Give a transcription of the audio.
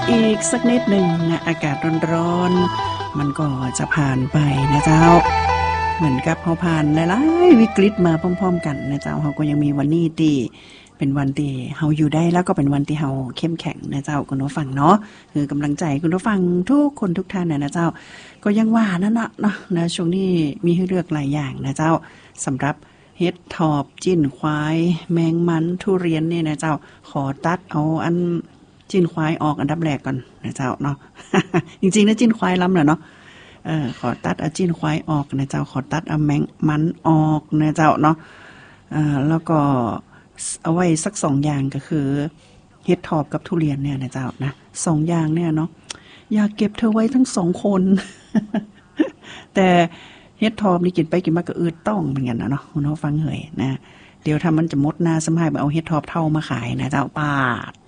อีกสักนิดหนึ่งนะอากาศร้อนๆมันก็จะผ่านไปนะเจ้าเหมือนกับเขาผ่านหลายๆวิกฤตมาพร้อมๆกันนะเจ้าเขาก็ยังมีวันนี้ที่เป็นวันที่เฮาอยู่ได้แล้วก็เป็นวันที่เฮาเข้มแข็งนะเจ้าคุณผู้ฟังเนาะคือกำลังใจคุณผู้ฟังทุกคนทุกท่านนะเจ้าก็ยังว่านั่นน่ะเนาะนะช่วงนี้มีให้เลือกหลายอย่างนะเจ้าสำหรับเฮ็ดทอบจิ้นควายแมงมันทุเรียนเนี่ยนะเจ้าขอตัดเอาอันจิ้นควายออกอันดับแรกก่อนนะเจ้าเนาะ จริงๆนะจิ้นควายล้ำแหละเนาะขอตัดเอาจิ้นควายออกนะเจ้าขอตัดเอาแมงมันออกนะเจ้าเนาะแล้วก็เอาไว้สัก2อย่างก็คือเฮ็ดทอบกับทุเรียนเนี่ยนะเจ้านะ2อย่างเนี่ยเนาะอยากเก็บเธอไว้ทั้ง2คน แต่เฮ็ดทอบนี่กินไปกินมาก็อืดต้องเหมือนกันนะเนาะคุณผู้ฟังเฮยนะเดี๋ยวถ้ามันจะหมดหน้าสำหรับเอาเฮ็ดทอบเท่ามาขายนะเจ้าปาด